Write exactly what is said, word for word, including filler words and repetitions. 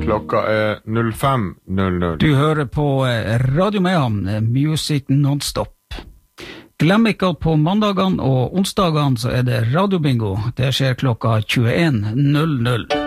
Klokka er null fem null null. Du hører på Radio Mehamn, Music Non-Stop. Glem ikke at på mandagene og onsdagene så er det radiobingo. Det skjer klokka tjueen null null.